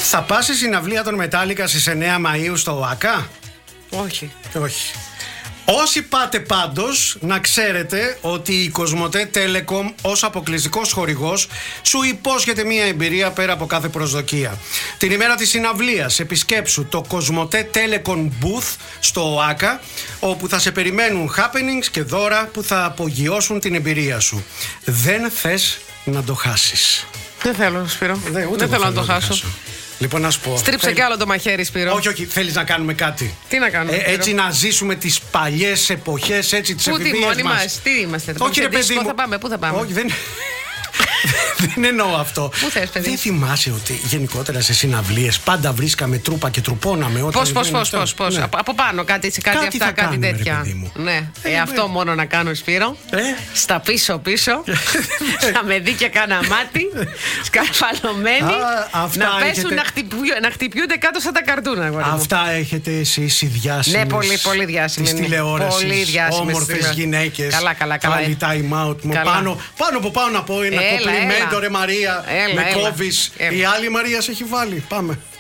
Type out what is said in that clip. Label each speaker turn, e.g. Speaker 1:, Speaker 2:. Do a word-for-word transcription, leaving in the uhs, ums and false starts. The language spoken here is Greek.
Speaker 1: Θα πας στη συναυλία των Μετάλλικα στις εννέα Μαΐου στο ΟΑΚΑ?
Speaker 2: Όχι.
Speaker 1: Όχι. Όσοι πάτε πάντως, να ξέρετε ότι η Κοσμοτέ Telecom ως αποκλειστικός χορηγός σου υπόσχεται μια εμπειρία πέρα από κάθε προσδοκία. Την ημέρα της συναυλίας επισκέψου το Κοσμοτέ Telecom Booth στο ΟΑΚΑ, όπου θα σε περιμένουν happenings και δώρα που θα απογειώσουν την εμπειρία σου. Δεν θες να το χάσεις.
Speaker 2: Δεν θέλω, Σπύρο.
Speaker 1: Δεν,
Speaker 2: Δεν θέλω να το χάσω.
Speaker 1: χάσω. Λοιπόν, να σου πω.
Speaker 2: Στρίψε
Speaker 1: Θέλ...
Speaker 2: κι άλλο το μαχαίρι, Σπύρο.
Speaker 1: Όχι, όχι, θέλεις να κάνουμε κάτι?
Speaker 2: Τι να κάνουμε?
Speaker 1: Ε, έτσι να ζήσουμε τις παλιές εποχές, έτσι τις εφηβείες μας.
Speaker 2: Πού τι, μόνοι μας, τι είμαστε?
Speaker 1: Όχι, ρε παιδί μου.
Speaker 2: Θα πάμε, πού θα πάμε?
Speaker 1: Όχι, δεν... δεν εννοώ αυτό.
Speaker 2: Πού θες, παιδί?
Speaker 1: Δεν θυμάσαι ότι γενικότερα σε συναυλίες πάντα βρίσκαμε τρούπα και τρουπώναμε?
Speaker 2: Πώς, πώς, πώς, πώς, πώς. Ναι. Από πάνω κάτι, κάτι, κάτι αυτά, κάτι κάνουμε, τέτοια. Ναι, ε, ε, αυτό μόνο να κάνω, Σπύρο. Ε? Στα πίσω-πίσω. Θα με δει και κάνα μάτι. Σκαρφαλωμένοι. Να πέσουν έχετε... να, χτυπιού, να χτυπιούνται κάτω σαν τα καρτούνα.
Speaker 1: Αυτά έχετε εσείς οι διάσημες.
Speaker 2: Ναι, πολύ, πολύ διάσημες.
Speaker 1: Της τηλεόρασης.
Speaker 2: Πολύ διάσημες.
Speaker 1: Όμορφες γυναίκες.
Speaker 2: Καλά, καλά, καλά.
Speaker 1: Πάλι time out μου. Πάνω, πάνω που πάω να πω ένα κομπλιμέντο, ρε Μαρία. Με κόβεις. Η άλλη Μαρία σε έχει βάλει. Πάμε.